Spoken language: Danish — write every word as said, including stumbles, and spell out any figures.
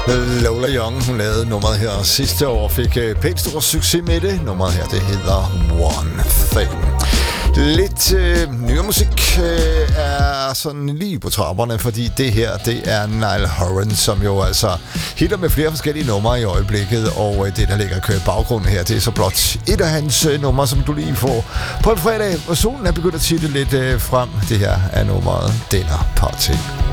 Lola Young, hun lavede nummeret her sidste år, fik pænt stor succes med det. Nummeret her, det hedder One Thing. Lidt øh, nyere musik øh, er sådan lige på trapperne, fordi det her, det er Niall Horan, som jo altså hitter med flere forskellige numre i øjeblikket, og øh, det, der ligger og kører i baggrunden her, det er så blot et af hans øh, numre, som du lige får på en fredag, hvor solen er begyndt at titte lidt øh, frem. Det her er nummeret Dinner Party.